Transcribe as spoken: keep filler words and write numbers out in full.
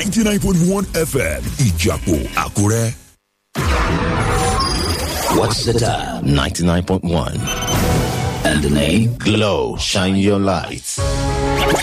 ninety-nine point one F M, Ijapo, Akure. What's the time? ninety-nine point one. And the name? Glow. Shine your lights.